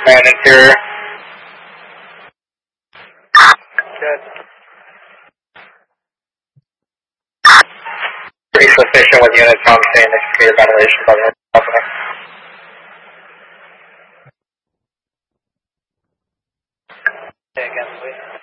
man interior. Good. Pretty sufficient with units on scene, exterior ventilation by the company. Say again, please.